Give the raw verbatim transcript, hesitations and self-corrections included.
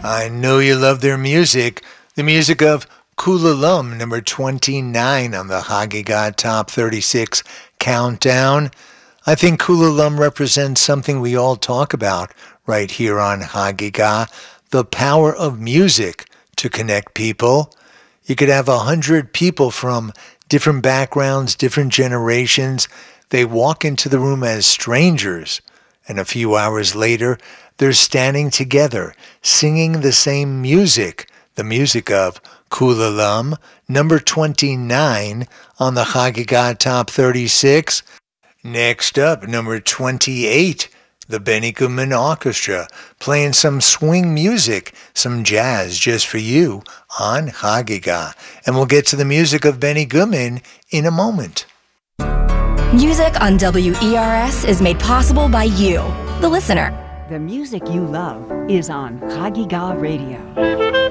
I know you love their music. The music of Kula number twenty-nine on the Hagiga Top thirty-six Countdown. I think Kula represents something we all talk about right here on Hagiga, the power of music to connect people. You could have a hundred people from different backgrounds, different generations. They walk into the room as strangers, and a few hours later, they're standing together, singing the same music, the music of Kula number twenty-nine on the Hagiga Top thirty-six. Next up, number twenty-eight, the Benny Goodman Orchestra, playing some swing music, some jazz just for you on Hagiga. And we'll get to the music of Benny Goodman in a moment. Music on W E R S is made possible by you, the listener. The music you love is on Hagiga Radio.